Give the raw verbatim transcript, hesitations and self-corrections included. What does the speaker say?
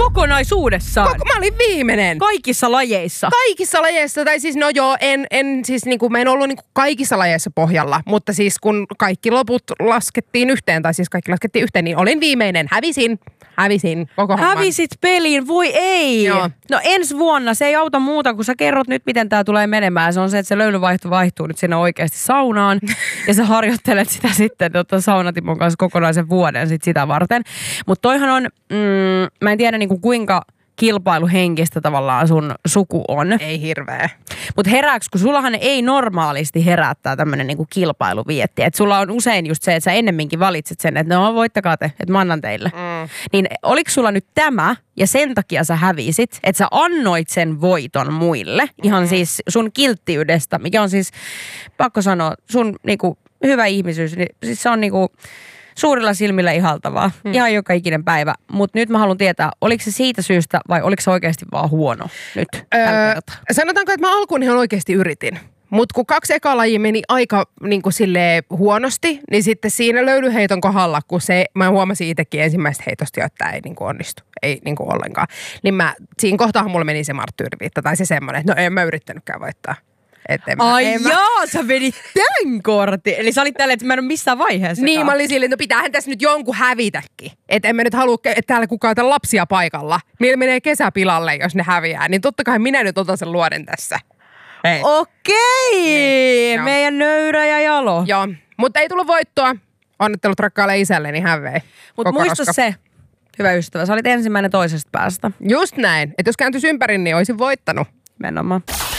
Kokonaisuudessaan. Koko, mä olin viimeinen. Kaikissa lajeissa. Kaikissa lajeissa, tai siis no joo, en, en siis niinku, mä en ollut niinku kaikissa lajeissa pohjalla, mutta siis kun kaikki loput laskettiin yhteen, tai siis kaikki laskettiin yhteen, niin olin viimeinen. Hävisin, hävisin koko homman. Hävisit peliin, voi ei. Joo. No ensi vuonna se ei auta muuta, kun sä kerrot nyt, miten tää tulee menemään. Se on se, että se löylyvaihto vaihtuu nyt sinne oikeasti saunaan, ja sä harjoittelet sitä sitten tota, saunatimon kanssa kokonaisen vuoden sit sitä varten. Mutta toihan on, mm, mä en tiedä niinku kuinka kilpailuhenkistä tavallaan sun suku on. Ei hirveä. Mutta herääks, kun sullahan ei normaalisti herättää tämmönen niinku kilpailuvietti. Että sulla on usein just se, että sä ennemminkin valitset sen, että no voittakaa te, että mä annan teille. Mm. Niin oliko sulla nyt tämä, ja sen takia sä hävisit, että sä annoit sen voiton muille. Ihan mm. siis sun kilttiydestä, mikä on siis, pakko sanoa, sun niinku hyvä ihmisyys, niin siis se on niinku suurilla silmillä ihaltavaa. Hmm. Ihan joka ikinen päivä. Mutta nyt mä haluan tietää, oliko se siitä syystä vai oliko se oikeasti vaan huono nyt? Öö, sanotaanko, että mä alkuun ihan oikeasti yritin. Mutta kun kaksi eka lajia meni aika niin kuin silleen huonosti, niin sitten siinä löylyheiton kohdalla, kun se, mä huomasin itsekin ensimmäistä heitosta jo, että tämä ei niin kuin onnistu. Ei niin kuin ollenkaan. Niin mä, siinä kohtaa mulla meni se marttyyriviitta tai se semmoinen, että no en mä yrittänytkään voittaa. En mä, Ai en joo, mä... sä vedit tämän kortin. Eli sä olit tälleen, että mä en ole missään vaiheessa. Niin, mä olin silleen, no pitäähän tässä nyt jonkun hävitäkin. Että en mä nyt halua, että täällä kukaan on lapsia paikalla. Niillä menee kesäpilalle, jos ne häviää. Niin totta kai minä nyt otan sen luoden tässä. Ei. Okei, niin, meidän nöyrä ja jalo. Joo, mutta ei tullut voittoa. Onnittelut rakkaalle isälleni, hän vei. Mutta muista roska. Se, hyvä ystävä, sä olit ensimmäinen toisesta päästä. Just näin. Että jos kääntyisi ympäri, niin olisin voittanut. Mennään.